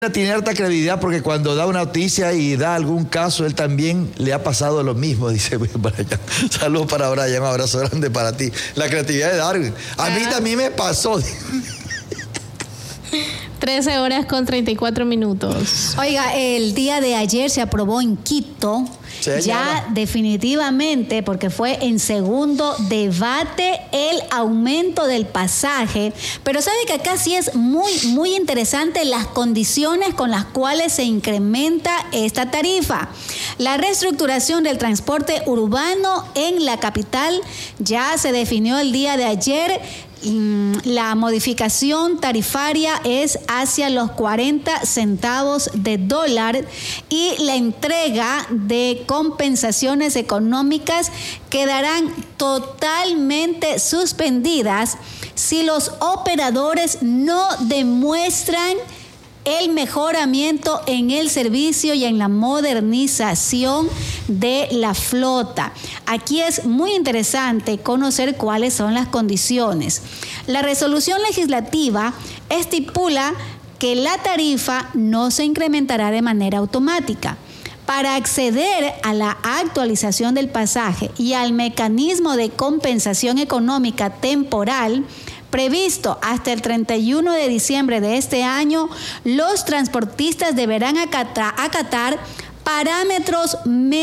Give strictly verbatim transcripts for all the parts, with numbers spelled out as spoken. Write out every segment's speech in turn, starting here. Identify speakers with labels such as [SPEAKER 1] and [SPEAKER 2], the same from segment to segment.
[SPEAKER 1] Tiene harta credibilidad porque cuando da una noticia y da algún caso, él también le ha pasado lo mismo, dice Brian. Saludos para Brian, un abrazo grande para ti. La creatividad de Darwin. A mí también me pasó.
[SPEAKER 2] trece horas con treinta y cuatro minutos.
[SPEAKER 3] Oiga, el día de ayer se aprobó en Quito, Señora. ya definitivamente, porque fue en segundo debate, el aumento del pasaje. Pero sabe que acá sí es muy, muy interesante las condiciones con las cuales se incrementa esta tarifa. La reestructuración del transporte urbano en la capital ya se definió el día de ayer. La modificación tarifaria es hacia los cuarenta centavos de dólar y la entrega de compensaciones económicas quedarán totalmente suspendidas si los operadores no demuestran el mejoramiento en el servicio y en la modernización de la flota. Aquí es muy interesante conocer cuáles son las condiciones. La resolución legislativa estipula que la tarifa no se incrementará de manera automática. Para acceder a la actualización del pasaje y al mecanismo de compensación económica temporal previsto hasta el treinta y uno de diciembre de este año, los transportistas deberán acatar, acatar parámetros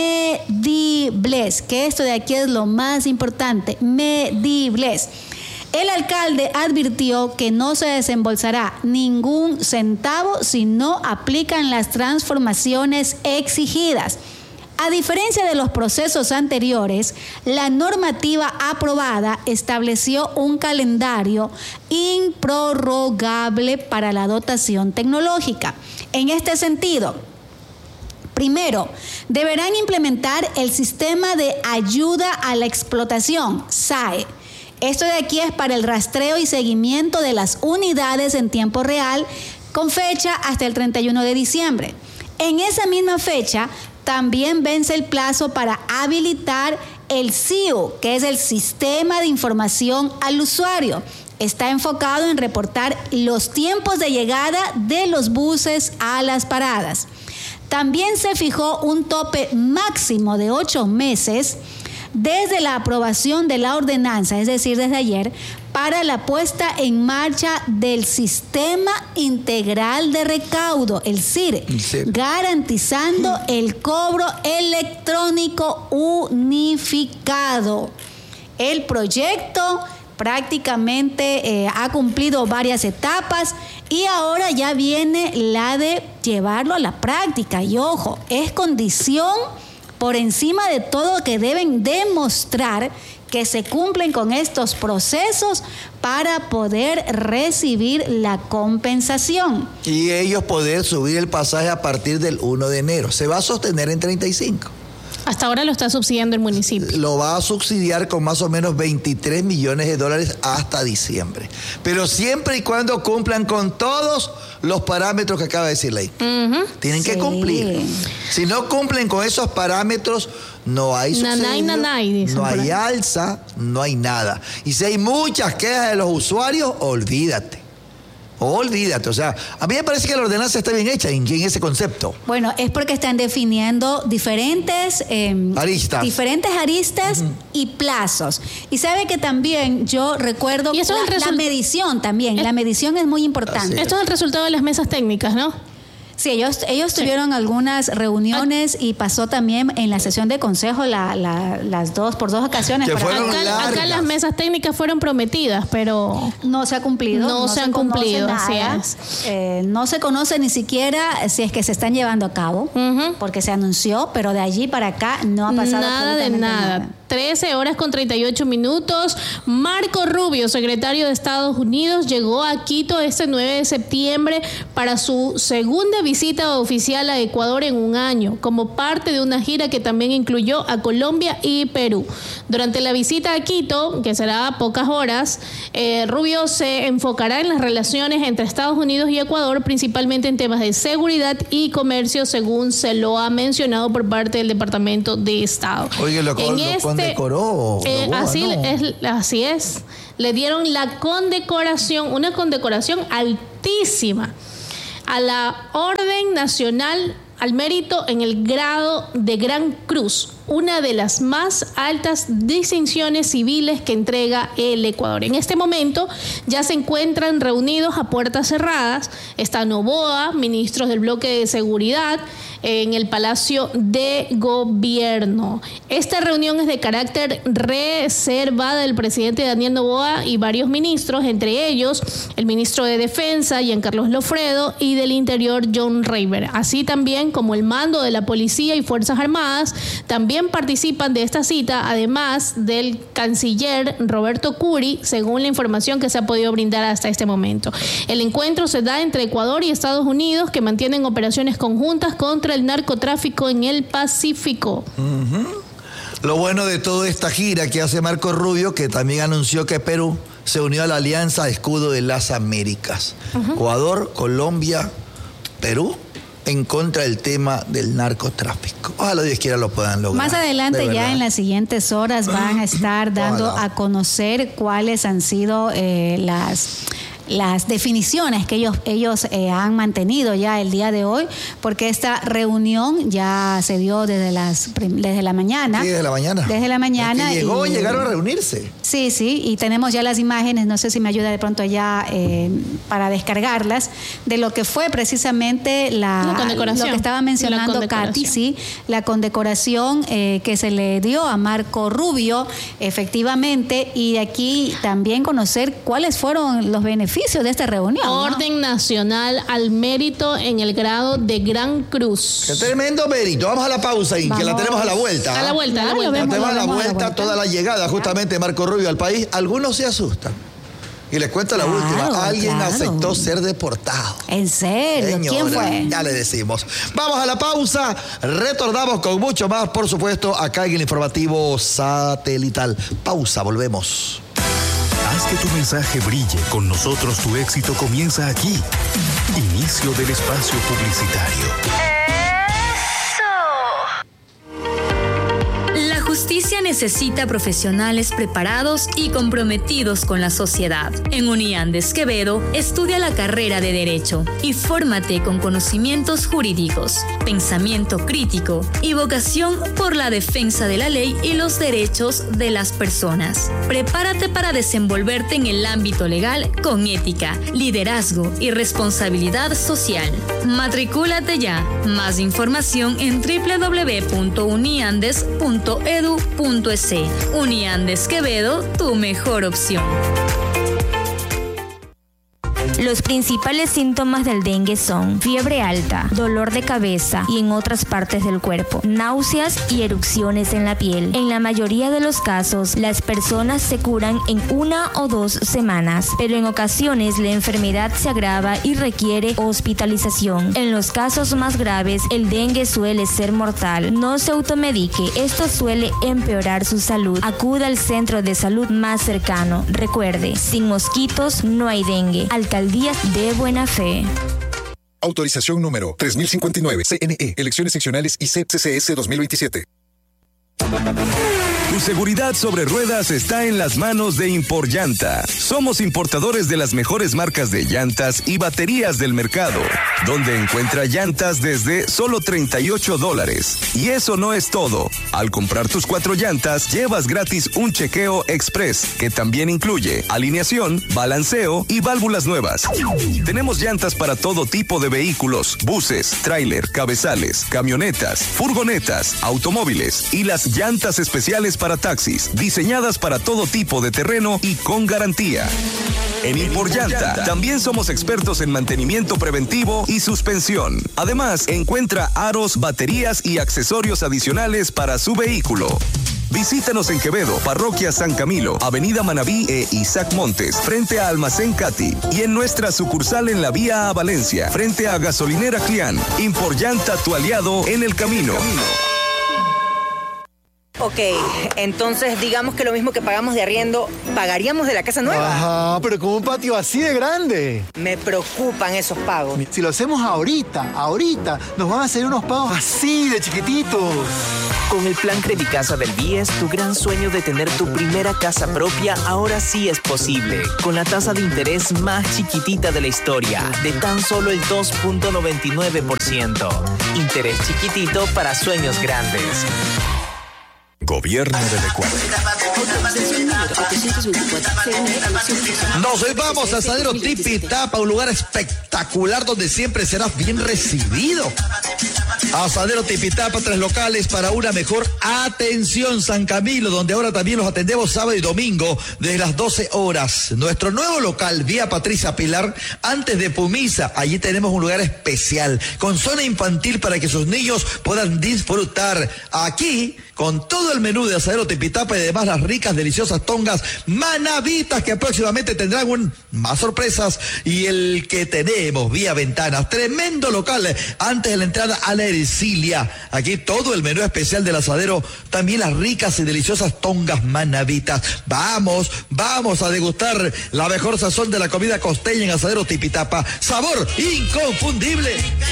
[SPEAKER 3] medibles, que esto de aquí es lo más importante, medibles. El alcalde advirtió que no se desembolsará ningún centavo si no aplican las transformaciones exigidas. A diferencia de los procesos anteriores, la normativa aprobada estableció un calendario improrrogable para la dotación tecnológica. En este sentido, primero, deberán implementar el sistema de ayuda a la explotación, S A E. Esto de aquí es para el rastreo y seguimiento de las unidades en tiempo real con fecha hasta el treinta y uno de diciembre. En esa misma fecha, también vence el plazo para habilitar el S I U, que es el Sistema de Información al Usuario. Está enfocado en reportar los tiempos de llegada de los buses a las paradas. También se fijó un tope máximo de ocho meses desde la aprobación de la ordenanza, es decir, desde ayer, para la puesta en marcha del Sistema Integral de Recaudo, el S I R E, sí. garantizando el cobro electrónico unificado. El proyecto prácticamente eh, ha cumplido varias etapas y ahora ya viene la de llevarlo a la práctica. Y ojo, es condición por encima de todo que deben demostrar que se cumplen con estos procesos para poder recibir la compensación.
[SPEAKER 1] Y ellos poder subir el pasaje a partir del primero de enero. Se va a sostener en treinta y cinco.
[SPEAKER 2] Hasta ahora lo está subsidiando el municipio.
[SPEAKER 1] Lo va a subsidiar con más o menos veintitrés millones de dólares hasta diciembre. Pero siempre y cuando cumplan con todos los parámetros que acaba de decir Ley. Uh-huh. Tienen sí. que cumplir. Si no cumplen con esos parámetros, no hay subsidio, nanay, nanay, no hay alza, no hay nada. Y si hay muchas quejas de los usuarios, olvídate. Olvídate, o sea, a mí me parece que la ordenanza está bien hecha en, en ese concepto.
[SPEAKER 3] Bueno, es porque están definiendo diferentes eh,
[SPEAKER 1] aristas,
[SPEAKER 3] diferentes aristas uh-huh. y plazos. Y sabe que también yo recuerdo
[SPEAKER 2] y eso
[SPEAKER 3] la,
[SPEAKER 2] es el resul-
[SPEAKER 3] la medición también, es, la medición es muy importante.
[SPEAKER 2] Es. Esto es el resultado de las mesas técnicas, ¿no?
[SPEAKER 3] Sí, ellos, ellos sí. tuvieron algunas reuniones y pasó también en la sesión de consejo la, la, las dos, por dos ocasiones.
[SPEAKER 1] Que
[SPEAKER 3] para
[SPEAKER 1] fueron
[SPEAKER 2] acá, acá las mesas técnicas fueron prometidas, pero
[SPEAKER 3] no se ha cumplido.
[SPEAKER 2] No, no se, se han cumplido, así es.
[SPEAKER 3] Eh, no se conoce ni siquiera si es que se están llevando a cabo, uh-huh. porque se anunció, pero de allí para acá no ha pasado
[SPEAKER 2] nada de nada. nada. trece horas con treinta y ocho minutos. Marco Rubio, secretario de Estados Unidos, llegó a Quito este nueve de septiembre para su segunda visita oficial a Ecuador en un año, como parte de una gira que también incluyó a Colombia y Perú. Durante la visita a Quito, que será a pocas horas, eh, Rubio se enfocará en las relaciones entre Estados Unidos y Ecuador, principalmente en temas de seguridad y comercio, según se lo ha mencionado por parte del Departamento de Estado.
[SPEAKER 1] Oye, lo,
[SPEAKER 2] en
[SPEAKER 1] lo
[SPEAKER 2] este,
[SPEAKER 1] condecoró.
[SPEAKER 2] Eh,
[SPEAKER 1] Boa,
[SPEAKER 2] así,
[SPEAKER 1] ¿no?
[SPEAKER 2] es, así es. Le dieron la condecoración, una condecoración altísima. a la Orden Nacional al Mérito en el grado de Gran Cruz, una de las más altas distinciones civiles que entrega el Ecuador. En este momento ya se encuentran reunidos a puertas cerradas. Está Noboa, ministros del bloque de seguridad, en el Palacio de Gobierno. Esta reunión es de carácter reservada del presidente Daniel Noboa y varios ministros, entre ellos el ministro de Defensa, Giancarlos Lofredo, y del Interior, John Reiber. Así también como el mando de la Policía y Fuerzas Armadas también participan de esta cita, además del canciller Roberto Curi, según la información que se ha podido brindar hasta este momento. El encuentro se da entre Ecuador y Estados Unidos, que mantienen operaciones conjuntas contra el narcotráfico en el Pacífico.
[SPEAKER 1] Uh-huh. Lo bueno de toda esta gira que hace Marco Rubio, que también anunció que Perú se unió a la Alianza Escudo de las Américas. Uh-huh. Ecuador, Colombia, Perú, en contra del tema del narcotráfico. Ojalá Dios quiera lo puedan lograr.
[SPEAKER 3] Más adelante, ya en las siguientes horas, van a estar dando Ojalá. a conocer cuáles han sido eh, las... las definiciones que ellos, ellos eh, han mantenido ya el día de hoy, porque esta reunión ya se dio desde las desde la mañana.
[SPEAKER 1] Sí, desde la mañana.
[SPEAKER 3] Desde la mañana.
[SPEAKER 1] Que llegó
[SPEAKER 3] y,
[SPEAKER 1] y llegaron a reunirse.
[SPEAKER 3] Sí, sí, y tenemos ya las imágenes, no sé si me ayuda de pronto ya eh, para descargarlas, de lo que fue precisamente la,
[SPEAKER 2] la condecoración.
[SPEAKER 3] Lo que estaba mencionando Katy, sí, la condecoración eh, que se le dio a Marco Rubio, efectivamente, y de aquí también conocer cuáles fueron los beneficios de esta reunión.
[SPEAKER 2] Orden ¿no? Nacional al Mérito en el grado de Gran Cruz.
[SPEAKER 1] Qué tremendo mérito. Vamos a la pausa y que la tenemos a la vuelta.
[SPEAKER 2] A la vuelta, a la vuelta.
[SPEAKER 1] La tenemos a la
[SPEAKER 3] a la
[SPEAKER 1] vuelta,
[SPEAKER 3] vuelta.
[SPEAKER 1] toda la llegada justamente de Marco Rubio al país. Algunos se asustan. Y les cuento la
[SPEAKER 3] claro,
[SPEAKER 1] última. Alguien
[SPEAKER 3] claro.
[SPEAKER 1] aceptó ser deportado.
[SPEAKER 3] ¿En serio?
[SPEAKER 1] Señora,
[SPEAKER 3] ¿Quién fue?
[SPEAKER 1] Ya le decimos. Vamos a la pausa. Retornamos con mucho más, por supuesto, acá en el informativo satelital. Pausa, volvemos.
[SPEAKER 4] Haz que tu mensaje brille. Con nosotros tu éxito comienza aquí. Inicio del espacio publicitario.
[SPEAKER 5] La justicia necesita profesionales preparados y comprometidos con la sociedad. En Uniandes Quevedo, estudia la carrera de Derecho y fórmate con conocimientos jurídicos, pensamiento crítico y vocación por la defensa de la ley y los derechos de las personas. Prepárate para desenvolverte en el ámbito legal con ética, liderazgo y responsabilidad social. Matricúlate ya. Más información en doble u doble u doble u punto uniandes punto edu punto es. Uniandes Quevedo, tu mejor opción.
[SPEAKER 6] Los principales síntomas del dengue son fiebre alta, dolor de cabeza y en otras partes del cuerpo, náuseas y erupciones en la piel. En la mayoría de los casos, las personas se curan en una o dos semanas, pero en ocasiones la enfermedad se agrava y requiere hospitalización. En los casos más graves, el dengue suele ser mortal. No se automedique, esto suele empeorar su salud. Acuda al centro de salud más cercano. Recuerde, sin mosquitos no hay dengue. Alcaldía de Buena Fe.
[SPEAKER 7] Autorización número tres mil cincuenta y nueve, C N E, Elecciones Seccionales y C C C S dos mil veintisiete.
[SPEAKER 4] Tu seguridad sobre ruedas está en las manos de Imporllanta. Somos importadores de las mejores marcas de llantas y baterías del mercado, donde encuentra llantas desde solo treinta y ocho dólares. Y eso no es todo. Al comprar tus cuatro llantas, llevas gratis un chequeo express, que también incluye alineación, balanceo y válvulas nuevas. Tenemos llantas para todo tipo de vehículos, buses, tráiler, cabezales, camionetas, furgonetas, automóviles y las llantas especiales para taxis, diseñadas para todo tipo de terreno y con garantía. En Imporllanta también somos expertos en mantenimiento preventivo y suspensión. Además, encuentra aros, baterías y accesorios adicionales para su vehículo. Visítanos en Quevedo, Parroquia San Camilo, Avenida Manabí e Isaac Montes, frente a Almacén Cati, y en nuestra sucursal en la vía a Valencia, frente a Gasolinera Clián. Imporllanta, tu aliado en el camino.
[SPEAKER 8] Ok, entonces digamos que lo mismo que pagamos de arriendo, ¿pagaríamos de la casa nueva?
[SPEAKER 9] Ajá, pero con un patio así de grande.
[SPEAKER 8] Me preocupan esos pagos.
[SPEAKER 9] Si lo hacemos ahorita, ahorita, nos van a hacer unos pagos así de chiquititos.
[SPEAKER 10] Con el plan Credicasa del B I E S, tu gran sueño de tener tu primera casa propia ahora sí es posible. Con la tasa de interés más chiquitita de la historia, de tan solo el dos punto noventa y nueve por ciento. Interés chiquitito para sueños grandes.
[SPEAKER 4] Gobierno del Ecuador.
[SPEAKER 1] Nos vamos a Asadero Tipitapa, un lugar espectacular donde siempre serás bien recibido. Asadero Tipitapa, tres locales para una mejor atención. San Camilo, donde ahora también los atendemos sábado y domingo desde las doce horas. Nuestro nuevo local, vía Patricia Pilar, antes de Pumisa. Allí tenemos un lugar especial con zona infantil para que sus niños puedan disfrutar. Aquí, con todo el menú de Asadero Tipitapa y además las ricas, deliciosas tongas manavitas que próximamente tendrán un, más sorpresas. Y el que tenemos vía ventanas, tremendo local antes de la entrada a la Ercilia. Aquí todo el menú especial del asadero, también las ricas y deliciosas tongas manavitas. Vamos, vamos a degustar la mejor sazón de la comida costeña en Asadero Tipitapa. Sabor inconfundible.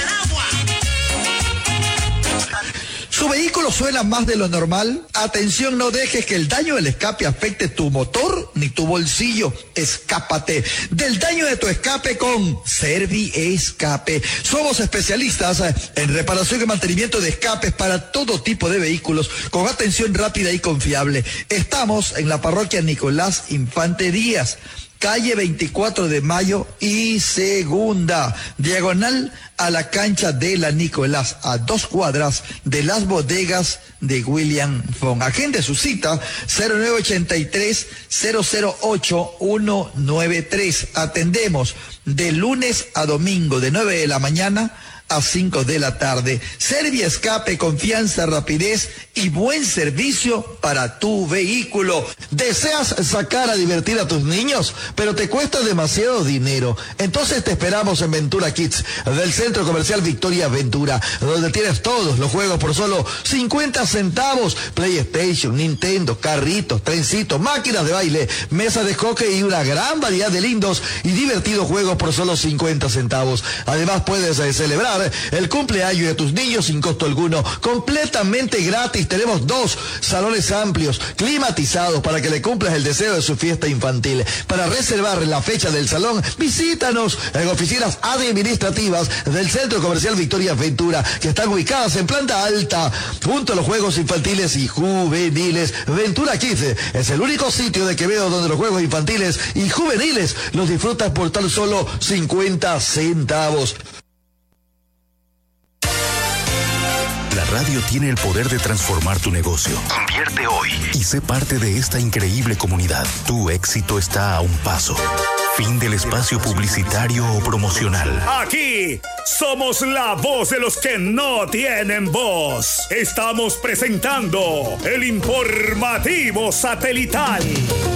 [SPEAKER 1] ¿Su vehículo suena más de lo normal? Atención, no dejes que el daño del escape afecte tu motor ni tu bolsillo. Escápate del daño de tu escape con Servi Escape. Somos especialistas en reparación y mantenimiento de escapes para todo tipo de vehículos con atención rápida y confiable. Estamos en la parroquia Nicolás Infante Díaz, calle veinticuatro de mayo y segunda, diagonal a la cancha de la Nicolás, a dos cuadras de las bodegas de William Fong. Agende su cita cero nueve ochenta y tres, cero cero ocho, uno nueve tres. Atendemos de lunes a domingo de nueve de la mañana a cinco de la tarde. Servi Escape, confianza, rapidez y buen servicio para tu vehículo. ¿Deseas sacar a divertir a tus niños, pero te cuesta demasiado dinero? Entonces te esperamos en Ventura Kids, del Centro Comercial Victoria Ventura, donde tienes todos los juegos por solo cincuenta centavos. PlayStation, Nintendo, carritos, trencitos, máquinas de baile, mesa de hockey y una gran variedad de lindos y divertidos juegos por solo cincuenta centavos. Además puedes eh, celebrar el cumpleaños de tus niños sin costo alguno, completamente gratis. Tenemos dos salones amplios, climatizados, para que le cumplas el deseo de su fiesta infantil. Para reservar la fecha del salón, visítanos en oficinas administrativas del Centro Comercial Victoria Ventura, que están ubicadas en planta alta, junto a los juegos infantiles y juveniles. Ventura Kids es el único sitio de Quevedo donde los juegos infantiles y juveniles los disfrutas por tan solo cincuenta centavos.
[SPEAKER 11] La radio tiene el poder de transformar tu negocio.
[SPEAKER 4] Invierte hoy
[SPEAKER 11] Y sé parte de esta increíble comunidad. Tu éxito está a un paso. Fin del espacio publicitario o promocional.
[SPEAKER 12] Aquí somos la voz de los que no tienen voz. Estamos presentando el informativo satelital.